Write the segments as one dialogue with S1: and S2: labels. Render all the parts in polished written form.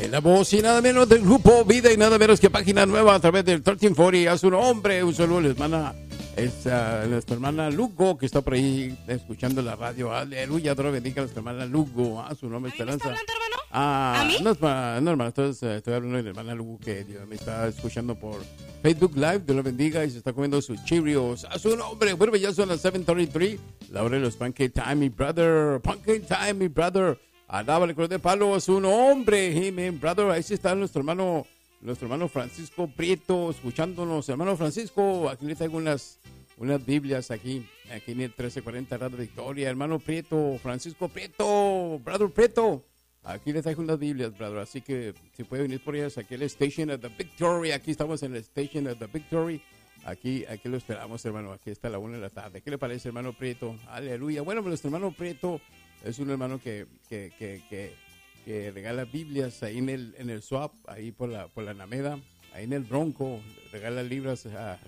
S1: La voz y nada menos del grupo Vida y nada menos que Página Nueva a través del 1340. A su nombre, un saludo a la hermana, nuestra hermana Lugo, que está por ahí escuchando la radio. Aleluya, Dios bendiga a nuestra hermana Lugo. A su nombre, Esperanza.
S2: ¿Me está hablando, hermano?
S1: ¿A
S2: mí?
S1: No, hermano, estoy hablando de la hermana Lugo, que Dios me está escuchando por Facebook Live. Dios lo bendiga y se está comiendo sus Cheerios. A su nombre, bueno, ya son las 7:33. La hora de los Pancake Time, mi brother. Pancake Time, mi brother. Alábale con de palo a su nombre, amen, brother. Ahí sí está nuestro hermano Francisco Prieto, escuchándonos. Hermano Francisco, aquí le traigo unas Biblias aquí en el 1340 Radio Victoria. Hermano Prieto, Francisco Prieto, brother Prieto. Aquí le traigo unas Biblias, brother. Así que si puede venir por ellas aquí a la Station of the Victory. Aquí estamos en la Station of the Victory. Aquí lo esperamos, hermano. Aquí está la 1 de la tarde. ¿Qué le parece, hermano Prieto? Aleluya. Bueno, nuestro hermano Prieto es un hermano que regala Biblias ahí en el swap, ahí por la Alameda, ahí en el Bronco, regala libras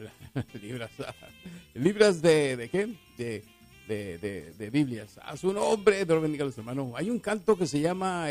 S1: de ¿qué? De Biblias. A su nombre, Dios bendiga a los hermanos. Hay un canto que se llama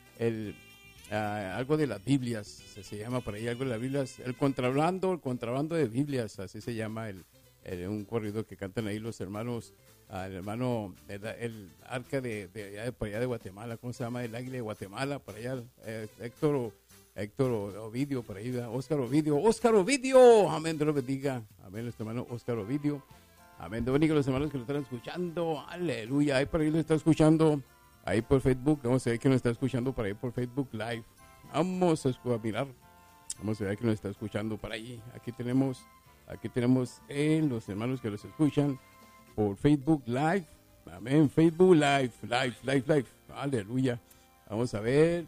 S1: algo de las Biblias, se llama por ahí algo de las Biblias, el contrabando de Biblias, así se llama un corrido que cantan ahí los hermanos. El hermano, el arca por allá de Guatemala, ¿cómo se llama? El águila de Guatemala, por allá, Héctor Ovidio, por ahí, Óscar Ovidio, amén, Dios lo bendiga, amén, nuestro hermano Óscar Ovidio, amén, Dios bendiga a los hermanos que lo están escuchando, aleluya, ahí por ahí lo está escuchando, ahí por Facebook, vamos a ver que nos está escuchando por ahí por Facebook Live, vamos a mirar, vamos a ver que nos está escuchando por ahí, aquí tenemos los hermanos que los escuchan por Facebook Live, amén, Facebook Live, aleluya, vamos a ver,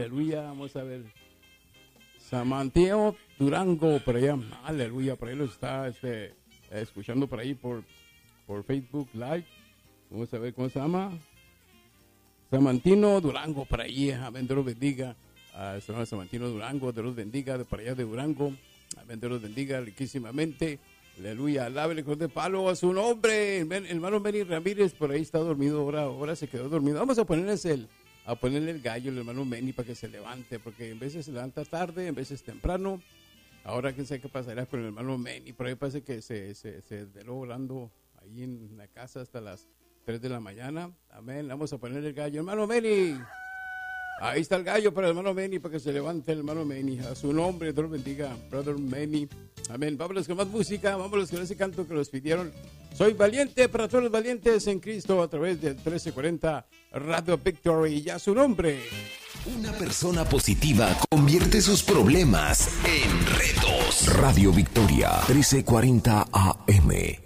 S1: San Mateo, Durango, por allá, aleluya, por ahí lo está escuchando por ahí por Facebook Live, vamos a ver cómo se llama, San Martino, Durango, por ahí, amén, Dios los bendiga, San Martino, Durango, Dios los bendiga, por allá de Durango, amén, Dios los bendiga riquísimamente. Aleluya, alábele con de palo a su nombre. El hermano Benny Ramírez por ahí está dormido, ahora se quedó dormido. Vamos a ponerle el gallo al hermano Benny para que se levante, porque en veces se levanta tarde, en veces temprano. Ahora quién sabe qué pasará con el hermano Benny, por ahí parece que se desveló volando ahí en la casa hasta las 3 de la mañana. Amén, vamos a ponerle el gallo, hermano Benny. Ahí está el gallo para el hermano Benny, para que se levante el hermano Benny. A su nombre, Dios bendiga, brother Benny. Amén. Vámonos con más música, vámonos con ese canto que nos pidieron. Soy valiente para todos los valientes en Cristo a través del 1340 Radio Victory. Y a su nombre.
S3: Una persona positiva convierte sus problemas en retos. Radio Victoria, 1340 AM.